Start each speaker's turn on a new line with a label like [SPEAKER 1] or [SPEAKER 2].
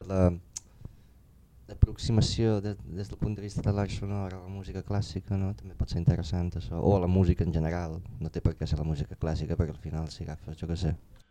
[SPEAKER 1] la- l'aproximació des del punt de vista de l'art sonor a la música clàssica, no? També pot ser interessant això, o a la música en general, no té per què ser la música clàssica perquè al final si agafes, jo què sé,